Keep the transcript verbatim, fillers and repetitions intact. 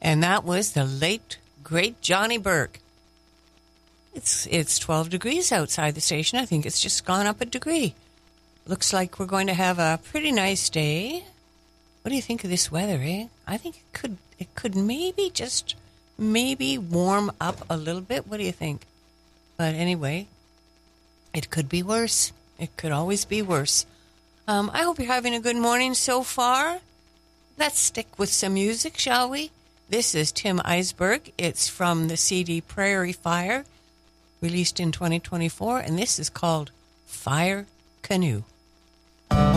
And that was the late, great Johnny Burke. It's it's twelve degrees outside the station. I think it's just gone up a degree. Looks like we're going to have a pretty nice day. What do you think of this weather, eh? I think it could it could maybe just maybe warm up a little bit. What do you think? But anyway, it could be worse. It could always be worse. Um, I hope you're having a good morning so far. Let's stick with some music, shall we? This is Tim Eisberg. It's from the C D Prairie Fire, released in twenty twenty-four, and this is called Fire Canoe.